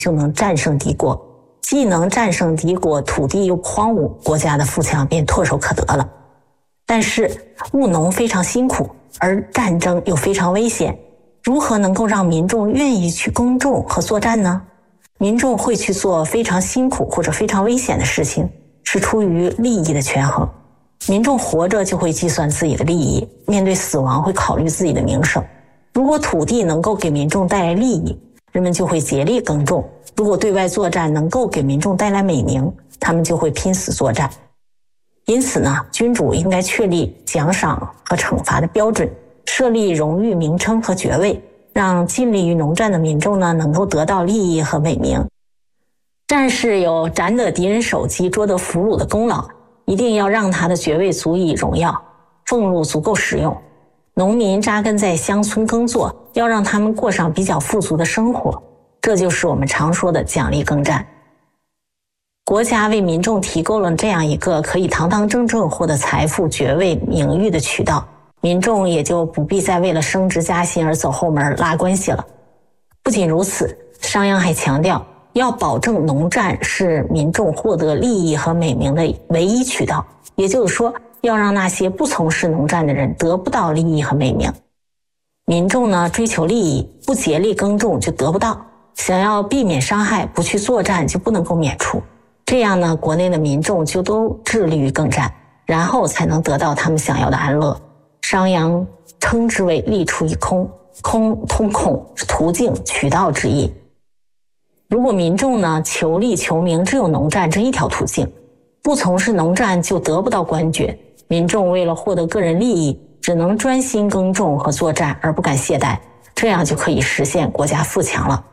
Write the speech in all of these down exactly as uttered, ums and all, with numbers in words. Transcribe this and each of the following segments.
就能战胜敌国，既能战胜敌国，土地又不荒芜，国家的富强便唾手可得了。但是务农非常辛苦，而战争又非常危险，如何能够让民众愿意去耕种和作战呢？民众会去做非常辛苦或者非常危险的事情，是出于利益的权衡。民众活着就会计算自己的利益，面对死亡会考虑自己的名声。如果土地能够给民众带来利益，人们就会竭力耕种；如果对外作战能够给民众带来美名，他们就会拼死作战。因此呢，君主应该确立奖赏和惩罚的标准，设立荣誉名称和爵位，让尽力于农战的民众呢能够得到利益和美名。战士有斩得敌人首级、捉得俘虏的功劳，一定要让他的爵位足以荣耀，俸禄足够使用。农民扎根在乡村耕作，要让他们过上比较富足的生活，这就是我们常说的奖励耕战。国家为民众提供了这样一个可以堂堂正正获得财富、爵位、名誉的渠道，民众也就不必再为了升职加薪而走后门拉关系了。不仅如此，商鞅还强调要保证农战是民众获得利益和美名的唯一渠道，也就是说，要让那些不从事农战的人得不到利益和美名。民众呢，追求利益，不竭力耕种就得不到；想要避免伤害，不去作战就不能够免除。这样呢，国内的民众就都致力于耕战，然后才能得到他们想要的安乐。商鞅称之为利出于空，空通孔是途径、渠道之意。如果民众呢求利求名只有农战这一条途径，不从事农战就得不到官爵，民众为了获得个人利益，只能专心耕种和作战而不敢懈怠，这样就可以实现国家富强了。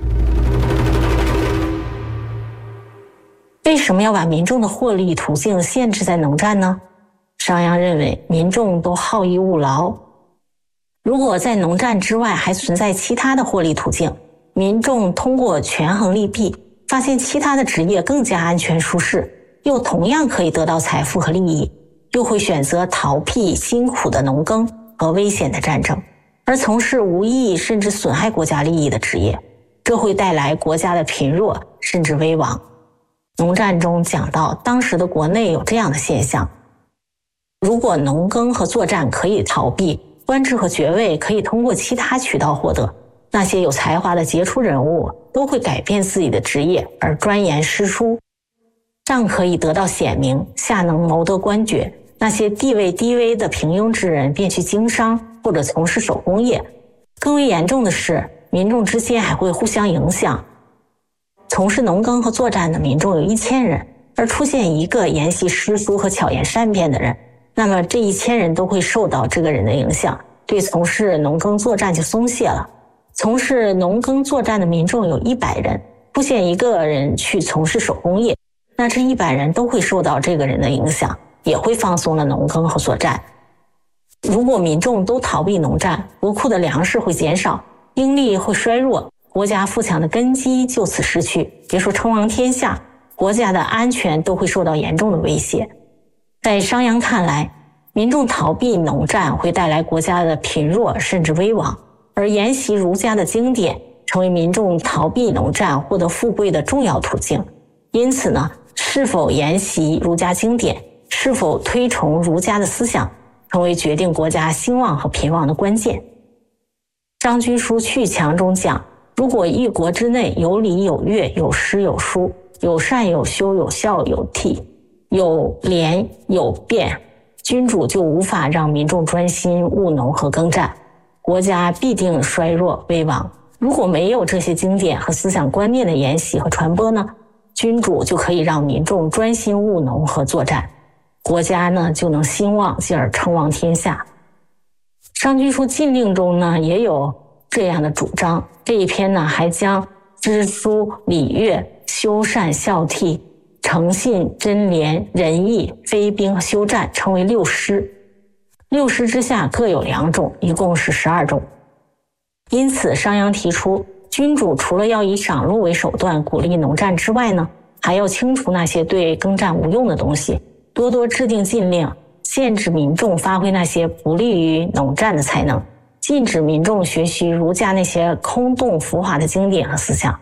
为什么要把民众的获利途径限制在农战呢？商鞅认为民众都好逸恶劳，如果在农战之外还存在其他的获利途径，民众通过权衡利弊，发现其他的职业更加安全舒适，又同样可以得到财富和利益，又会选择逃避辛苦的农耕和危险的战争，而从事无意义甚至损害国家利益的职业，这会带来国家的贫弱甚至危亡。农战中讲到，当时的国内有这样的现象：如果农耕和作战可以逃避，官职和爵位可以通过其他渠道获得，那些有才华的杰出人物都会改变自己的职业而钻研诗书，上可以得到显名，下能谋得官爵，那些地位低微的平庸之人便去经商或者从事手工业。更为严重的是，民众之间还会互相影响。从事农耕和作战的民众有一千人，而出现一个研习诗书和巧言善辩的人，那么这一千人都会受到这个人的影响，对从事农耕作战就松懈了。从事农耕作战的民众有一百人，出现一个人去从事手工业，那这一百人都会受到这个人的影响，也会放松了农耕和作战。如果民众都逃避农战，国库的粮食会减少，兵力会衰弱，国家富强的根基就此失去，别说称王天下，国家的安全都会受到严重的威胁。在商鞅看来，民众逃避农战会带来国家的贫弱甚至危亡，而研习儒家的经典成为民众逃避农战获得富贵的重要途径。因此呢，是否研习儒家经典，是否推崇儒家的思想，成为决定国家兴旺和贫亡的关键。张君书去强中讲，如果一国之内有礼有乐，有诗有书，有善有修，有孝有悌，有廉有辩，君主就无法让民众专心务农和耕战，国家必定衰弱危亡。如果没有这些经典和思想观念的研习和传播呢，君主就可以让民众专心务农和作战，国家呢就能兴旺，进而称王天下。商君书禁令中呢也有这样的主张，这一篇呢还将知书礼乐、修善孝悌、诚信贞廉仁义、非兵和休战称为六师，六师之下各有两种，一共是十二种。因此商鞅提出，君主除了要以赏禄为手段鼓励农战之外呢，还要清除那些对耕战无用的东西，多多制定禁令，限制民众发挥那些不利于农战的才能，禁止民众学习儒家那些空洞浮华的经典和思想，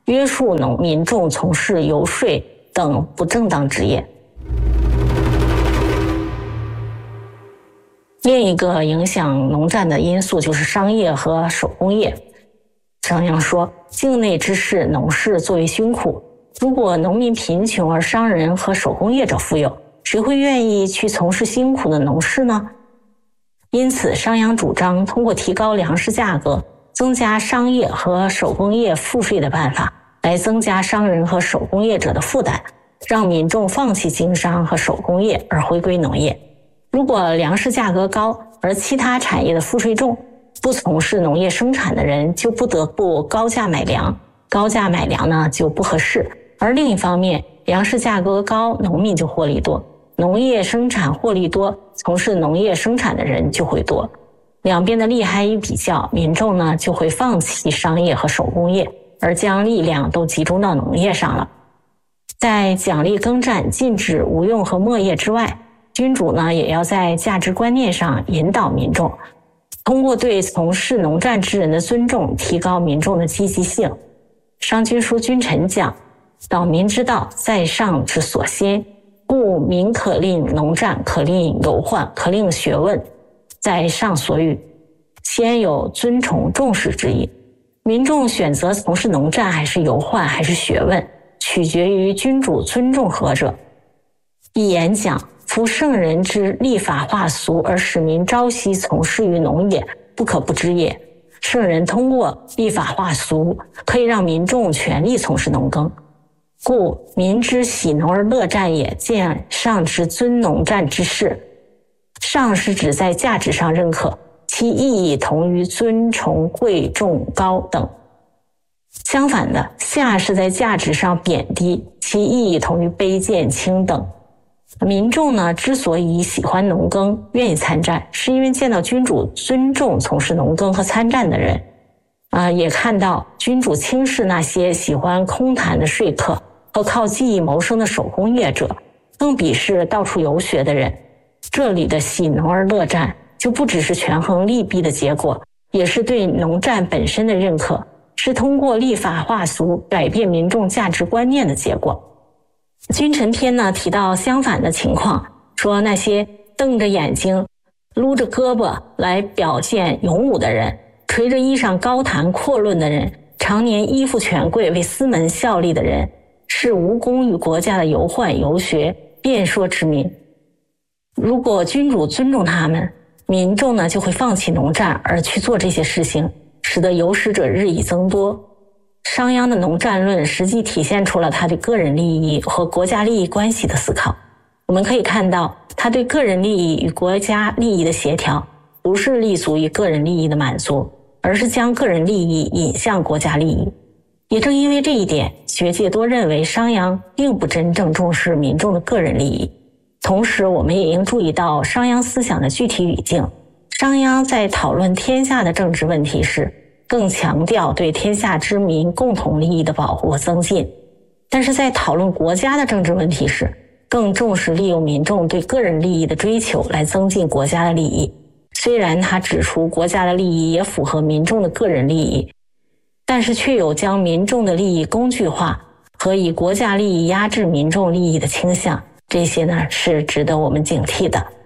约束农民众从事游说等不正当职业。另一个影响农战的因素就是商业和手工业。商鞅说，境内之事，农事作为辛苦。如果农民贫穷而商人和手工业者富有，谁会愿意去从事辛苦的农事呢？因此，商鞅主张通过提高粮食价格，增加商业和手工业赋税的办法，来增加商人和手工业者的负担，让民众放弃经商和手工业而回归农业。如果粮食价格高，而其他产业的赋税重，不从事农业生产的人就不得不高价买粮，高价买粮呢就不合适。而另一方面，粮食价格高，农民就获利多，农业生产获利多，从事农业生产的人就会多。两边的利害一比较，民众呢就会放弃商业和手工业，而将力量都集中到农业上了。在奖励耕战、禁止无用和没业之外，君主呢也要在价值观念上引导民众，通过对从事农战之人的尊重，提高民众的积极性。商君书君臣讲，导民之道，在上之所先，故民可令农战，可令忧患，可令学问，在上所欲，先有尊崇重视之意。民众选择从事农战还是忧患还是学问，取决于君主尊重何者。一言讲，夫圣人之立法化俗而使民朝夕从事于农也，不可不知也。圣人通过立法化俗，可以让民众全力从事农耕，故民之喜农而乐战也，见上之尊农战之事。上是指在价值上认可，其意义同于尊崇贵重高等。相反的，下是在价值上贬低，其意义同于卑贱轻等。民众呢，之所以喜欢农耕，愿意参战，是因为见到君主尊重从事农耕和参战的人，啊、呃，也看到君主轻视那些喜欢空谈的说客和靠技艺谋生的手工业者，更鄙视到处游学的人。这里的喜农而乐战，就不只是权衡利弊的结果，也是对农战本身的认可，是通过立法化俗改变民众价值观念的结果。君臣篇呢提到相反的情况，说那些瞪着眼睛、撸着胳膊来表现勇武的人，垂着衣裳高谈阔论的人，常年依附权贵为私门效力的人，是无功于国家的游宦游学辩说之民。如果君主尊重他们，民众呢就会放弃农战而去做这些事情，使得游食者日益增多。商鞅的农战论实际体现出了他对个人利益和国家利益关系的思考。我们可以看到，他对个人利益与国家利益的协调，不是立足于个人利益的满足，而是将个人利益引向国家利益。也正因为这一点，学界多认为商鞅并不真正重视民众的个人利益。同时，我们也应注意到商鞅思想的具体语境。商鞅在讨论天下的政治问题时，更强调对天下之民共同利益的保护和增进，但是在讨论国家的政治问题时，更重视利用民众对个人利益的追求来增进国家的利益。虽然他指出国家的利益也符合民众的个人利益，但是却有将民众的利益工具化和以国家利益压制民众利益的倾向，这些呢是值得我们警惕的。